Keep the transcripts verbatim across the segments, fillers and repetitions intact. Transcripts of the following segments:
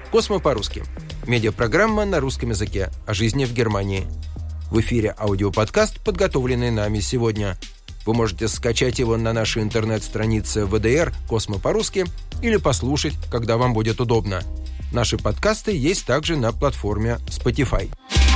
«Космо по-русски». Медиапрограмма на русском языке о жизни в Германии. В эфире аудиоподкаст, подготовленный нами сегодня. Вы можете скачать его на нашей интернет-странице вэ дэ эр «Космо по-русски» или послушать, когда вам будет удобно. Наши подкасты есть также на платформе Spotify.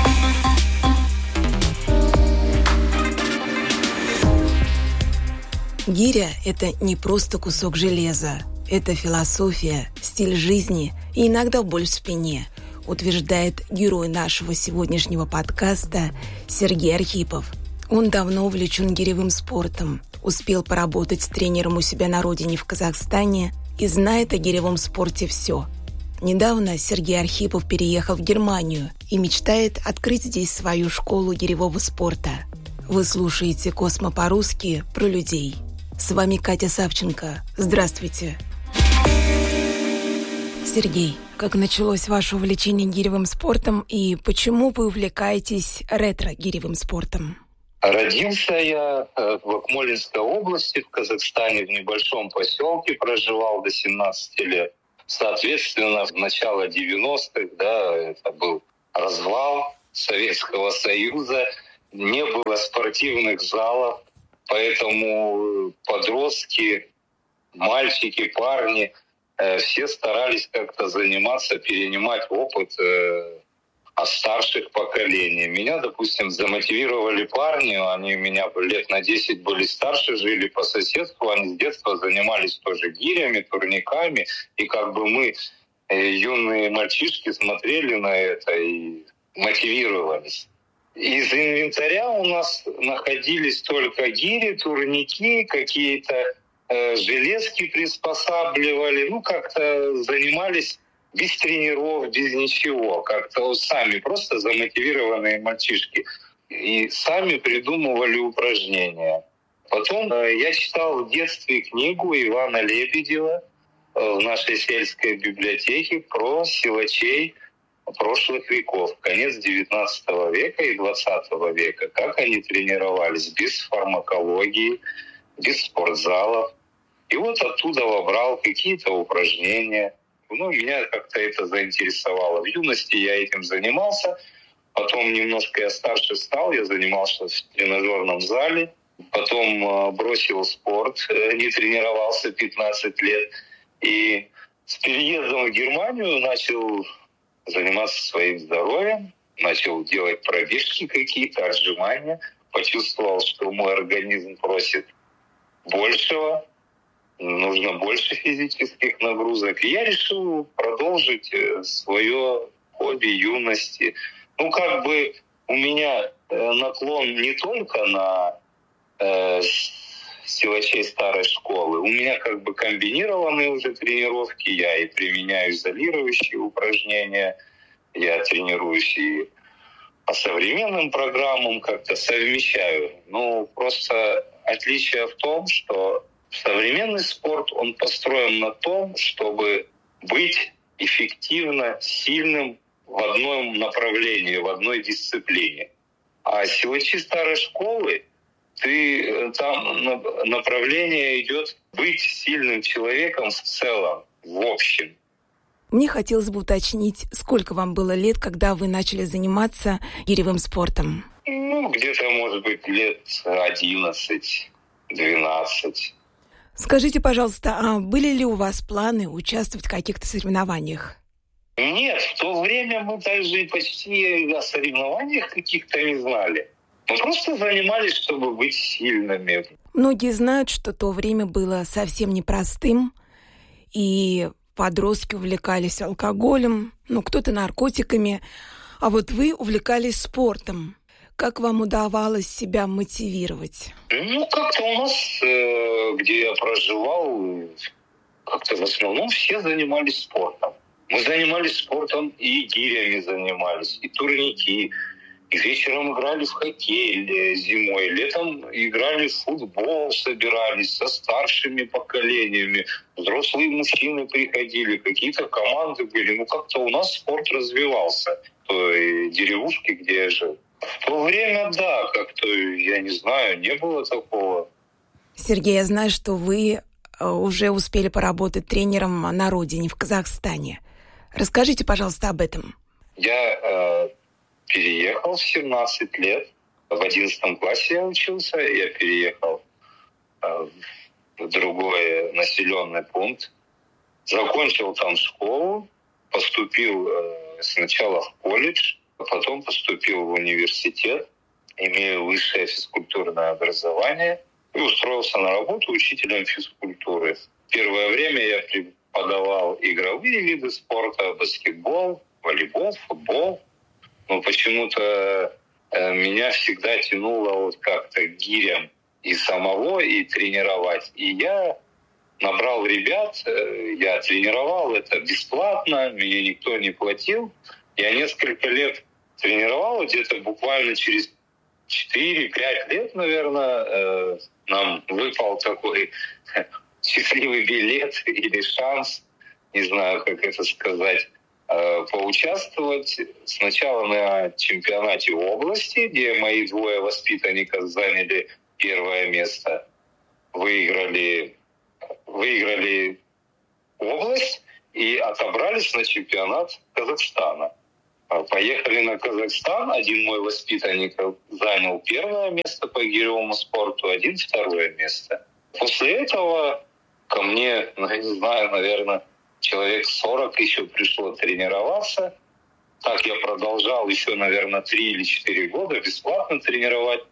Гиря – это не просто кусок железа. Это философия, стиль жизни и иногда боль в спине, утверждает герой нашего сегодняшнего подкаста Сергей Архипов. Он давно увлечен гиревым спортом, успел поработать с тренером у себя на родине в Казахстане и знает о гиревом спорте все. Недавно Сергей Архипов переехал в Германию и мечтает открыть здесь свою школу гиревого спорта. Вы слушаете «Космо по-русски» про людей. С вами Катя Савченко. Здравствуйте. Сергей, как началось ваше увлечение гиревым спортом и почему вы увлекаетесь ретро-гиревым спортом? Родился я в Акмолинской области, в Казахстане, в небольшом поселке, проживал до семнадцати лет. Соответственно, в начало девяностых, да, это был развал Советского Союза, не было спортивных залов, поэтому подростки, мальчики, парни, э, все старались как-то заниматься, перенимать опыт э, от старших поколений. Меня, допустим, замотивировали парни, они у меня лет на десять были старше, жили по соседству, они с детства занимались тоже гирями, турниками, и как бы мы, э, юные мальчишки, смотрели на это и мотивировались. Из инвентаря у нас находились только гири, турники, какие-то э, железки приспосабливали. Ну, как-то занимались без тренеров, без ничего. Как-то вот сами, просто замотивированные мальчишки. И сами придумывали упражнения. Потом э, я читал в детстве книгу Ивана Лебедева э, в нашей сельской библиотеке про силачей прошлых веков, конец девятнадцатого века и двадцатого века, как они тренировались без фармакологии, без спортзалов. И вот оттуда вобрал какие-то упражнения. Ну, меня как-то это заинтересовало. В юности я этим занимался, потом немножко я старше стал, я занимался в тренажерном зале, потом э, бросил спорт, э, не тренировался пятнадцать лет. И с переездом в Германию начал заниматься своим здоровьем, начал делать пробежки какие-то, отжимания, почувствовал, что мой организм просит большего, нужно больше физических нагрузок. И я решил продолжить свое хобби юности. Ну, как бы у меня наклон не только на э, силачей старой школы. У меня как бы комбинированные уже тренировки. Я и применяю изолирующие упражнения, я тренируюсь и по современным программам, как-то совмещаю. Ну, просто отличие в том, что современный спорт, он построен на том, чтобы быть эффективно сильным в одном направлении, в одной дисциплине. А силачи старой школы, ты, там направление идет быть сильным человеком в целом, в общем. Мне хотелось бы уточнить, сколько вам было лет, когда вы начали заниматься гиревым спортом? Ну, где-то, может быть, лет одиннадцать-двенадцать. Скажите, пожалуйста, а были ли у вас планы участвовать в каких-то соревнованиях? Нет, в то время мы даже почти о соревнованиях каких-то не знали. Мы просто занимались, чтобы быть сильными. Многие знают, что то время было совсем непростым, и подростки увлекались алкоголем, ну, кто-то наркотиками, а вот вы увлекались спортом. Как вам удавалось себя мотивировать? Ну, как-то у нас, э, где я проживал, как-то в основном все занимались спортом. Мы занимались спортом, и гирями занимались, и турники, и вечером играли в хоккей зимой, летом играли в футбол, собирались со старшими поколениями. Взрослые мужчины приходили, какие-то команды были. Ну, как-то у нас спорт развивался в той деревушке, где я жил. В то время, да, как-то, я не знаю, не было такого. Сергей, я знаю, что вы уже успели поработать тренером на родине, в Казахстане. Расскажите, пожалуйста, об этом. Я э, переехал в семнадцать лет. В одиннадцатом классе я учился. Я переехал э, в другой населенный пункт. Закончил там школу. Поступил э, сначала в колледж, а потом поступил в университет. Имею высшее физкультурное образование. И устроился на работу учителем физкультуры. Первое время я преподавал игровые виды спорта, баскетбол, волейбол, футбол. Но почему-то э, меня всегда тянуло вот как-то к гирям и самого, и тренировать. И я набрал ребят, э, я тренировал это бесплатно, мне никто не платил. Я несколько лет тренировал, где-то буквально через четыре-пять лет, наверное, э, нам выпал такой счастливый билет или шанс, не знаю, как это сказать, э, поучаствовать сначала на чемпионате области, где мои двое воспитанников заняли первое место, выиграли, выиграли область и отобрались на чемпионат Казахстана. Поехали на Казахстан. Один мой воспитанник занял первое место по гиревому спорту, один второе место. После этого ко мне, ну, я не знаю, наверное, человек сорок еще пришло тренироваться. Так я продолжал еще, наверное, три или четыре года бесплатно тренировать.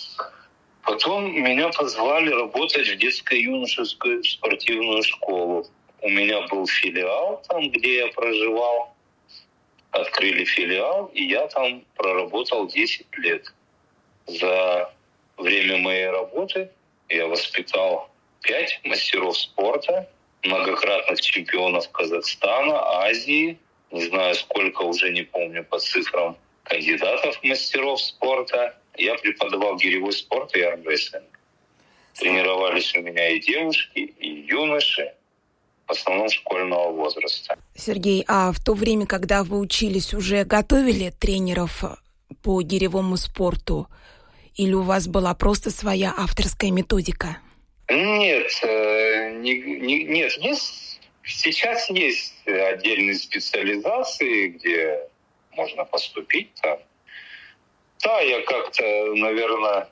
Потом меня позвали работать в детско-юношескую спортивную школу. У меня был филиал там, где я проживал. Открыли филиал, и я там проработал десять лет. За время моей работы я воспитал пять мастеров спорта, многократных чемпионов Казахстана, Азии, не знаю сколько, уже не помню по цифрам, кандидатов в мастеров спорта. Я преподавал гиревой спорт и армрестлинг. Тренировались у меня и девушки, и юноши, в основном школьного возраста. Сергей, а в то время, когда вы учились, уже готовили тренеров по гиревому спорту? Или у вас была просто своя авторская методика? Нет, не, не, нет, есть, сейчас есть отдельные специализации, где можно поступить там. Да, я как-то, наверное,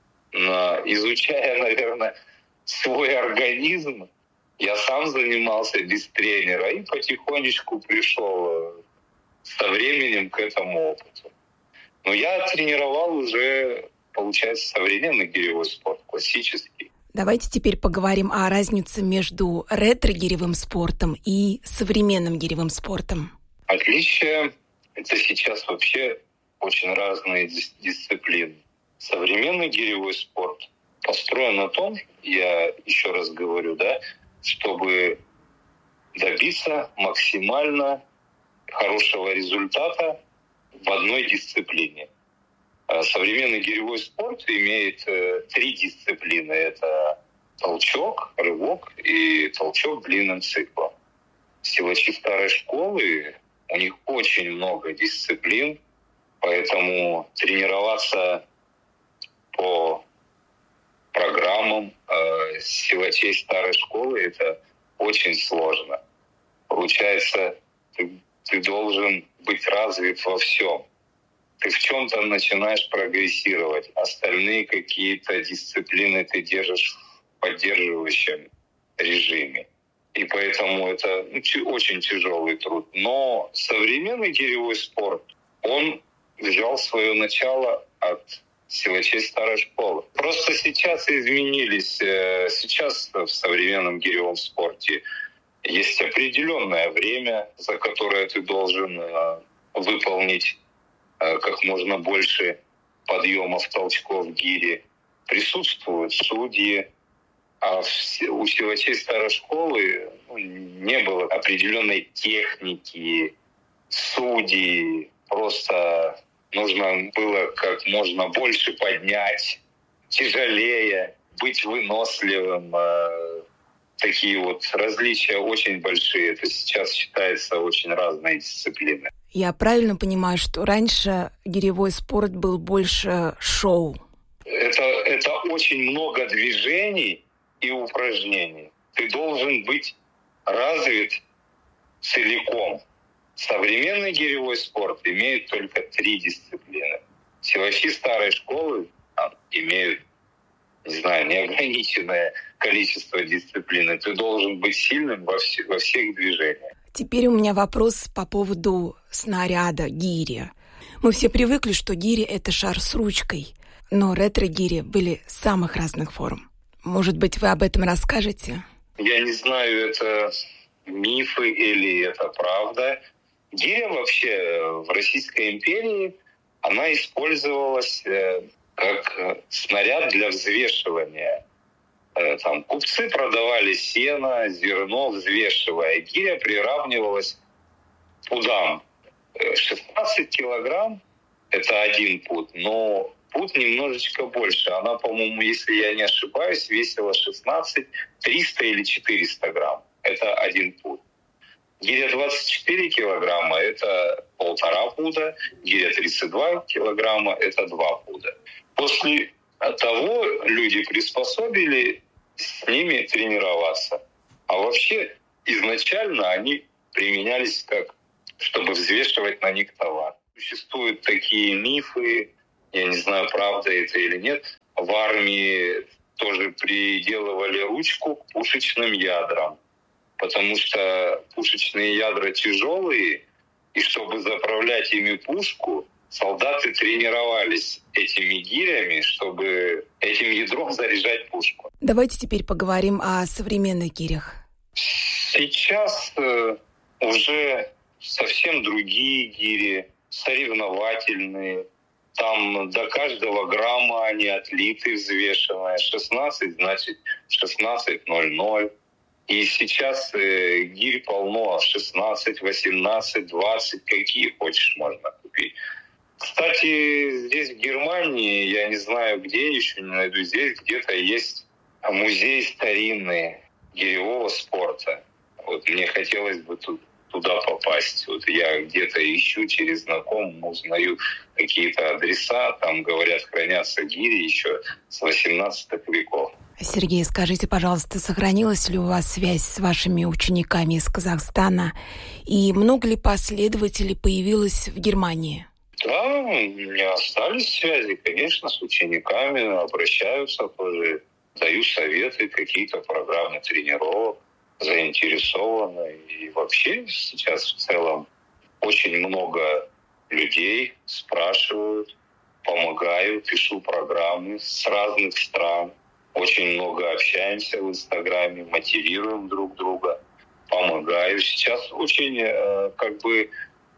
изучая, наверное, свой организм, я сам занимался без тренера и потихонечку пришел со временем к этому опыту. Но я тренировал уже, получается, современный гиревой спорт, классический. Давайте теперь поговорим о разнице между ретро-гиревым спортом и современным гиревым спортом. Отличие – это сейчас вообще очень разные дис- дисциплины. Современный гиревой спорт построен на том, я еще раз говорю, да, чтобы добиться максимально хорошего результата в одной дисциплине. Современный гиревой спорт имеет э, три дисциплины. Это толчок, рывок и толчок длинным циклом. Силачи старой школы, у них очень много дисциплин, поэтому тренироваться по программам э, силачей старой школы это очень сложно. Получается, ты, ты должен быть развит во всем. Ты в чем-то начинаешь прогрессировать. Остальные какие-то дисциплины ты держишь в поддерживающем режиме. И поэтому это ну, очень тяжелый труд. Но современный гиревой спорт, он взял свое начало от силачей старой школы. Просто сейчас изменились. Сейчас в современном гиревом спорте есть определенное время, за которое ты должен выполнить как можно больше подъемов, толчков в гире. Присутствуют судьи, а у силачей старой школы ну, не было определенной техники, судей. Просто нужно было как можно больше поднять, тяжелее, быть выносливым. Такие вот различия очень большие. Это сейчас считается очень разной дисциплиной. Я правильно понимаю, что раньше гиревой спорт был больше шоу? Это, это очень много движений и упражнений. Ты должен быть развит целиком. Современный гиревой спорт имеет только три дисциплины. Силачи старой школы там, имеют, не знаю, неограниченное количество дисциплин. Ты должен быть сильным во, все, во всех движениях. Теперь у меня вопрос по поводу снаряда, гири. Мы все привыкли, что гири — это шар с ручкой, но ретро-гири были самых разных форм. Может быть, вы об этом расскажете? Я не знаю, это мифы или это правда. Гиря вообще в Российской империи, она использовалась как снаряд для взвешивания. Там купцы продавали сено, зерно, взвешивая. Гиря приравнивалась к пудам. шестнадцать килограмм – это один пуд, но пуд немножечко больше. Она, по-моему, если я не ошибаюсь, весила шестнадцать, триста или четыреста грамм. Это один пуд. Гиря двадцать четыре килограмма – это полтора пуда. Гиря тридцать два килограмма – это два пуда. После того люди приспособили с ними тренироваться. А вообще изначально они применялись как, чтобы взвешивать на них товар. Существуют такие мифы, я не знаю, правда это или нет. В армии тоже приделывали ручку к пушечным ядрам, потому что пушечные ядра тяжелые, и чтобы заправлять ими пушку, солдаты тренировались этими гирями, чтобы этим ядром заряжать пушку. Давайте теперь поговорим о современных гирях. Сейчас э, уже совсем другие гири, соревновательные. Там до каждого грамма они отлиты, взвешенные. шестнадцать, значит, шестнадцать ноль ноль. И сейчас э, гирь полно, шестнадцать, восемнадцать, двадцать, какие хочешь можно купить. Кстати, здесь в Германии, я не знаю где, еще не найду, здесь где-то есть музей старинный гиревого спорта. Вот мне хотелось бы тут, туда попасть. Вот я где-то ищу через знакомых, узнаю какие-то адреса, там, говорят, хранятся гири еще с восемнадцатого веков. Сергей, скажите, пожалуйста, сохранилась ли у вас связь с вашими учениками из Казахстана? И много ли последователей появилось в Германии? Да, у меня остались связи, конечно, с учениками, обращаются тоже, даю советы, какие-то программы тренировок, заинтересованы. И вообще сейчас в целом очень много людей спрашивают, помогаю, пишу программы с разных стран. Очень много общаемся в Инстаграме, мотивируем друг друга, помогаю. Сейчас очень как бы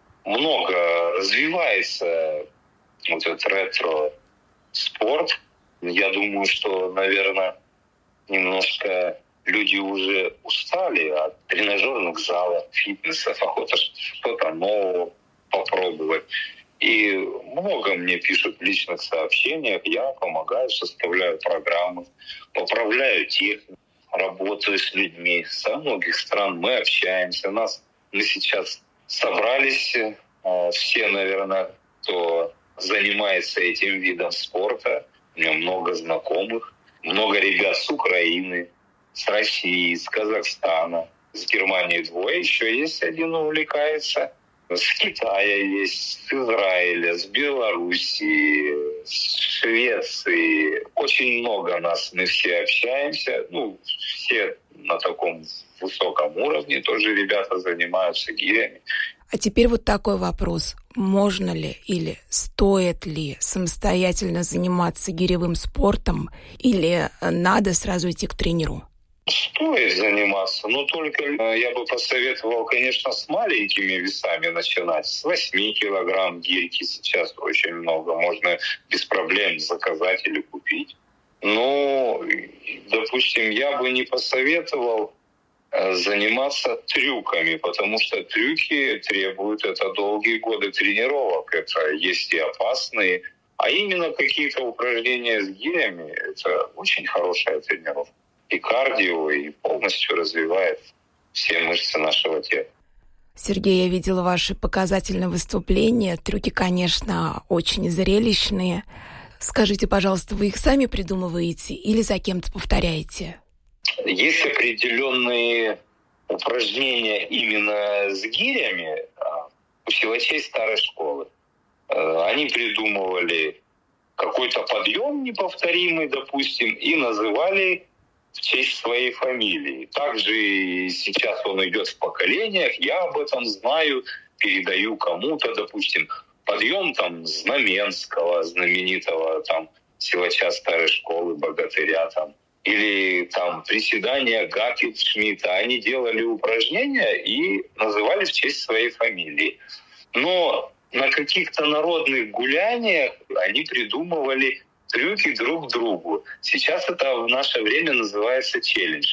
много развивается вот этот ретро-спорт. Я думаю, что, наверное, немножко люди уже устали от тренажерных залов, фитнесов, охота что-то нового попробовать. И много мне пишут в личных сообщениях, я помогаю, составляю программы, поправляю технику, работаю с людьми со многих стран, мы общаемся. У нас мы сейчас собрались э, все, наверное, кто занимается этим видом спорта. У меня много знакомых, много ребят с Украины, с России, с Казахстана, с Германии двое. Еще есть один увлекается. С Китая есть, с Израиля, с Белоруссии, с Швеции. Очень много нас, мы все общаемся. Ну, все на таком высоком уровне. Тоже ребята занимаются гирями. А теперь вот такой вопрос. Можно ли или стоит ли самостоятельно заниматься гиревым спортом или надо сразу идти к тренеру? Стоит заниматься, но только я бы посоветовал, конечно, с маленькими весами начинать. С восьми килограмм гирьки сейчас очень много. Можно без проблем заказать или купить. Но, допустим, я бы не посоветовал заниматься трюками, потому что трюки требуют это долгие годы тренировок. Это есть и опасные. А именно какие-то упражнения с гирями — это очень хорошая тренировка. И кардио, и полностью развивает все мышцы нашего тела. Сергей, я видела ваши показательные выступления. Трюки, конечно, очень зрелищные. Скажите, пожалуйста, вы их сами придумываете или за кем-то повторяете? Есть определенные упражнения именно с гирями, у силачей старой школы. Они придумывали какой-то подъем неповторимый, допустим, и называли в честь своей фамилии. Также и сейчас он идет в поколениях, я об этом знаю, передаю кому-то, допустим, подъем там Знаменского, знаменитого там силача старой школы, богатыря там, или там приседания Гаппельшмидта. Они делали упражнения и называли в честь своей фамилии. Но на каких-то народных гуляниях они придумывали трюки друг другу. Сейчас это в наше время называется челлендж.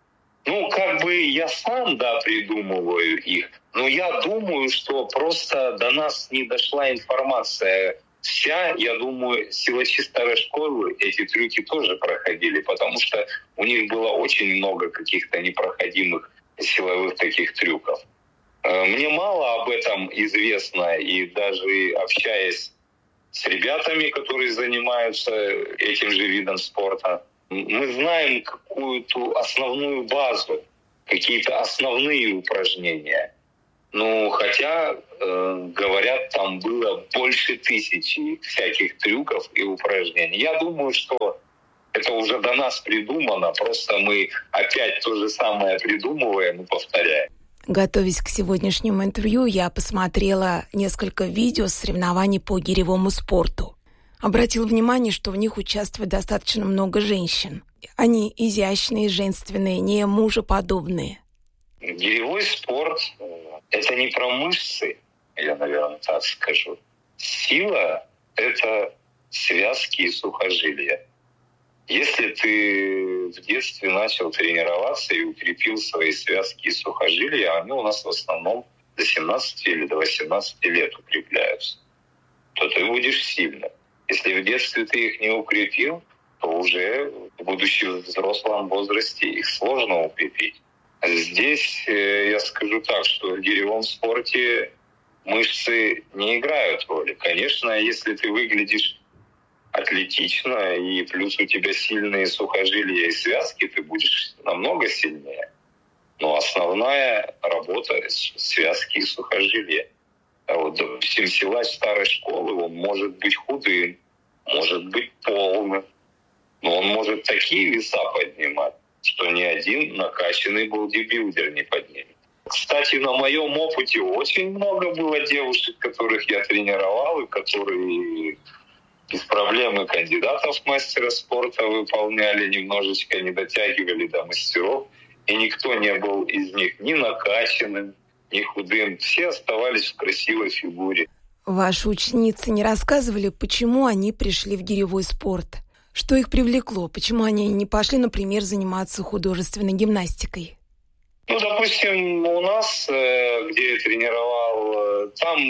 Ну, как бы я сам, да, придумываю их, но я думаю, что просто до нас не дошла информация вся. Я думаю, силачи старой школы эти трюки тоже проходили, потому что у них было очень много каких-то непроходимых силовых таких трюков. Мне мало об этом известно, и даже общаясь с ребятами, которые занимаются этим же видом спорта, мы знаем какую-то основную базу, какие-то основные упражнения. Ну, хотя, э, говорят, там было больше тысячи всяких трюков и упражнений. Я думаю, что это уже до нас придумано, просто мы опять то же самое придумываем и повторяем. Готовясь к сегодняшнему интервью, я посмотрела несколько видео с соревнований по гиревому спорту. Обратила внимание, что в них участвует достаточно много женщин. Они изящные, женственные, не мужеподобные. Гиревой спорт — это не про мышцы, я, наверное, так скажу. Сила — это связки и сухожилия. Если ты в детстве начал тренироваться и укрепил свои связки и сухожилия, они у нас в основном до семнадцати или до восемнадцати лет укрепляются, то ты будешь сильным. Если в детстве ты их не укрепил, то уже, будучи в взрослом возрасте, их сложно укрепить. Здесь я скажу так, что в гиревом спорте мышцы не играют роли. Конечно, если ты выглядишь атлетично, и плюс у тебя сильные сухожилия и связки, ты будешь намного сильнее. Но основная работа — связки и сухожилия. А вот, допустим, силач старой школы, он может быть худым, может быть полным, но он может такие веса поднимать, что ни один накачанный бодибилдер не поднимет. Кстати, на моем опыте очень много было девушек, которых я тренировал, и которые без проблемы кандидатов в мастера спорта выполняли, немножечко не дотягивали до мастеров, и никто не был из них ни накачанным, ни худым. Все оставались в красивой фигуре. Ваши ученицы не рассказывали, почему они пришли в гиревой спорт? Что их привлекло? Почему они не пошли, например, заниматься художественной гимнастикой? Ну, допустим, у нас, где я тренировал, там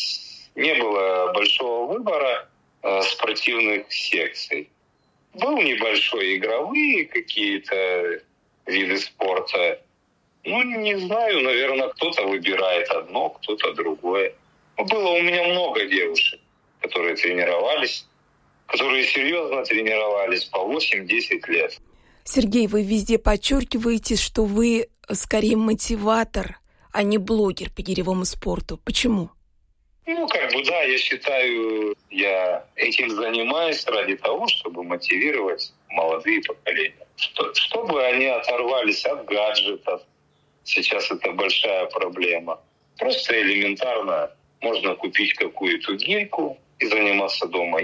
не было большого выбора спортивных секций. Был небольшой игровые какие-то виды спорта. Ну, не знаю, наверное, кто-то выбирает одно, кто-то другое. Было у меня много девушек, которые тренировались, которые серьезно тренировались по восемь-десять лет. Сергей, вы везде подчеркиваете, что вы скорее мотиватор, а не блогер по гиревому спорту. Почему? Ну, как бы, да, я считаю, я этим занимаюсь ради того, чтобы мотивировать молодые поколения. Что, чтобы они оторвались от гаджетов. Сейчас это большая проблема. Просто элементарно можно купить какую-то гирьку и заниматься дома.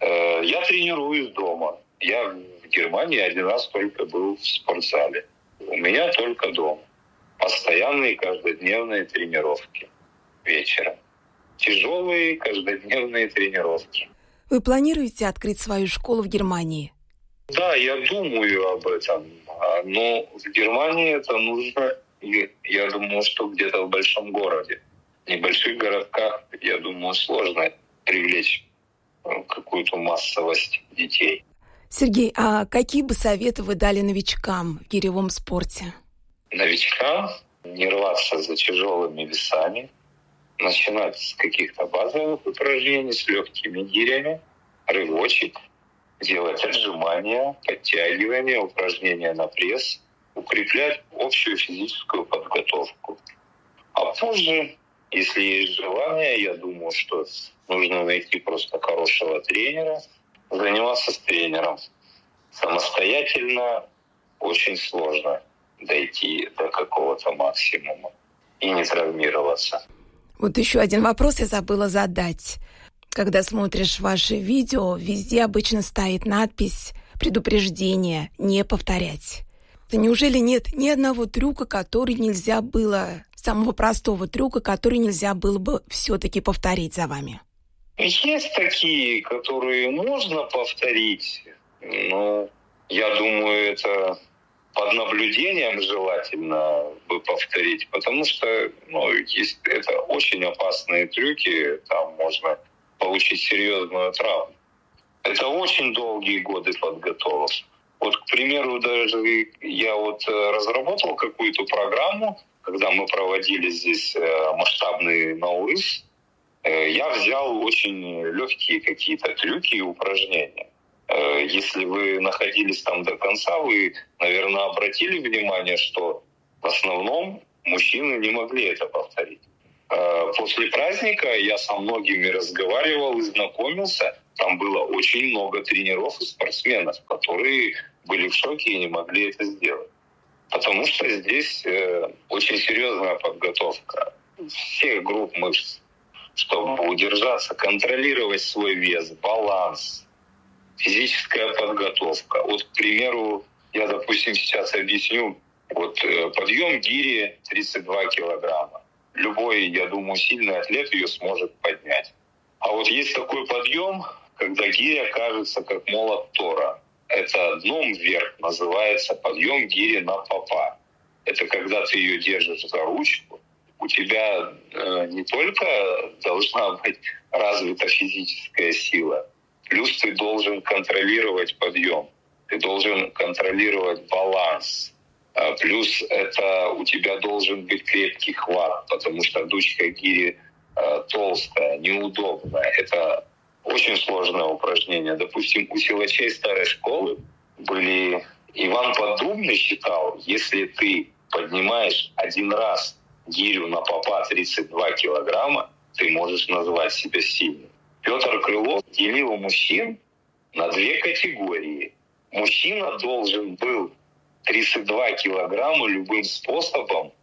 Я тренируюсь дома. Я в Германии один раз только был в спортзале. У меня только дома. Постоянные каждодневные тренировки вечером. Тяжелые каждодневные тренировки. Вы планируете открыть свою школу в Германии? Да, я думаю об этом. Но в Германии это нужно, я думаю, что где-то в большом городе. В небольших городках, я думаю, сложно привлечь какую-то массовость детей. Сергей, а какие бы советы вы дали новичкам в гиревом спорте? Новичкам не рваться за тяжелыми весами, начинать с каких-то базовых упражнений, с легкими гирями, рывочек, делать отжимания, подтягивания, упражнения на пресс, укреплять общую физическую подготовку. А позже Если есть желание, я думаю, что нужно найти просто хорошего тренера, заниматься с тренером. Самостоятельно очень сложно дойти до какого-то максимума и не травмироваться. Вот еще один вопрос я забыла задать. Когда смотришь ваши видео, везде обычно стоит надпись «Предупреждение, не повторять». Неужели нет ни одного трюка, который нельзя было, самого простого трюка, который нельзя было бы все-таки повторить за вами? Есть такие, которые можно повторить, но я думаю, это под наблюдением желательно бы повторить, потому что ну, есть, это очень опасные трюки, там можно получить серьезную травму. Это очень долгие годы подготовок. Вот, к примеру, даже я вот разработал какую-то программу, когда мы проводили здесь масштабный ноулиз, я взял очень легкие какие-то трюки и упражнения. Если вы находились там до конца, вы, наверное, обратили внимание, что в основном мужчины не могли это повторить. После праздника я со многими разговаривал и знакомился. Там было очень много тренеров и спортсменов, которые были в шоке и не могли это сделать. Потому что здесь э, очень серьезная подготовка всех групп мышц, чтобы удержаться, контролировать свой вес, баланс, физическая подготовка. Вот, к примеру, я, допустим, сейчас объясню, вот э, подъем гири тридцать два килограмма. Любой, я думаю, сильный атлет ее сможет поднять. А вот есть такой подъем, когда гиря кажется как молот Тора. Это дном вверх называется подъем гири на попа. Это когда ты ее держишь за ручку. У тебя э, не только должна быть развита физическая сила, плюс ты должен контролировать подъем, ты должен контролировать баланс. А плюс это у тебя должен быть крепкий хват, потому что дучка гири э, толстая, неудобная. Это очень сложное упражнение. Допустим, у силачей старой школы были... Иван Поддубный считал, если ты поднимаешь один раз гирю на попа тридцать два килограмма, ты можешь назвать себя сильным. Петр Крылов делил мужчин на две категории. Мужчина должен был тридцать два килограмма любым способом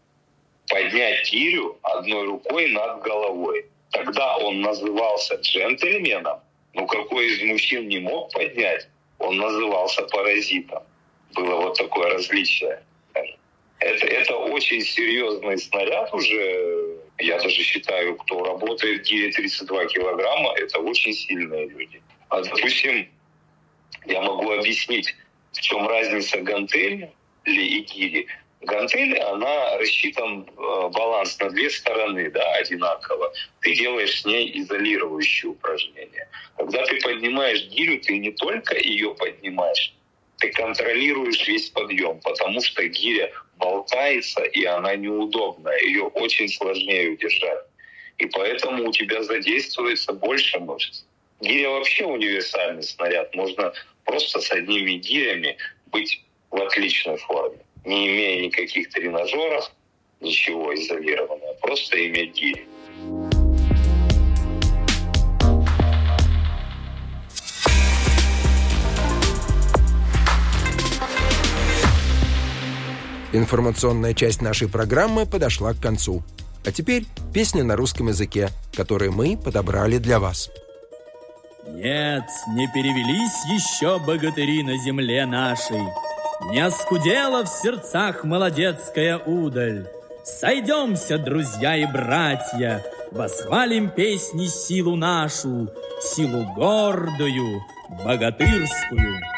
поднять гирю одной рукой над головой. Тогда он назывался джентльменом, но какой из мужчин не мог поднять, он назывался паразитом. Было вот такое различие. Это, это очень серьезный снаряд уже. Я даже считаю, кто работает в гире тридцать два килограмма, это очень сильные люди. А, допустим, я могу объяснить, в чем разница гантели и гири. Гантель, она рассчитан э, баланс на две стороны, да, одинаково. Ты делаешь с ней изолирующие упражнения. Когда ты поднимаешь гирю, ты не только ее поднимаешь, ты контролируешь весь подъем, потому что гиря болтается, и она неудобная. Ее очень сложнее удержать. И поэтому у тебя задействуется больше мышц. Гиря вообще универсальный снаряд. Можно просто с одними гирями быть в отличной форме, не имея никаких тренажеров, ничего изолированного, просто иметь гири. Информационная часть нашей программы подошла к концу. А теперь песня на русском языке, которую мы подобрали для вас. Нет, не перевелись еще богатыри на земле нашей, не оскудела в сердцах молодецкая удаль. Сойдемся, друзья и братья, восхвалим песни силу нашу, силу гордую, богатырскую.